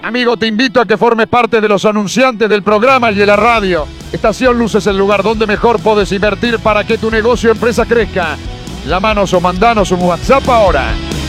Amigo, te invito a que formes parte de los anunciantes del programa y de la radio. Estación Luz es el lugar donde mejor podés invertir para que tu negocio o empresa crezca. Llámanos o mandanos un WhatsApp ahora.